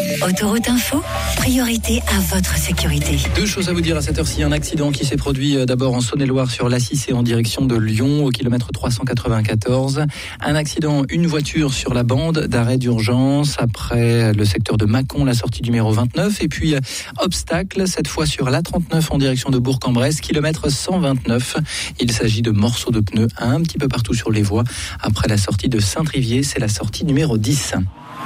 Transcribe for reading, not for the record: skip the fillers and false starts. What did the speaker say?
Autoroute Info, priorité à votre sécurité. Deux choses à vous dire à cette heure-ci. Un accident qui s'est produit d'abord en Saône-et-Loire sur l'A6 et en direction de Lyon au kilomètre 394. Un accident, une voiture sur la bande d'arrêt d'urgence après le secteur de Mâcon, la sortie numéro 29. Et puis obstacle, cette fois sur l'A39 en direction de Bourg-en-Bresse, kilomètre 129. Il s'agit de morceaux de pneus un petit peu partout sur les voies. Après la sortie de Saint-Trivier, c'est la sortie numéro 10.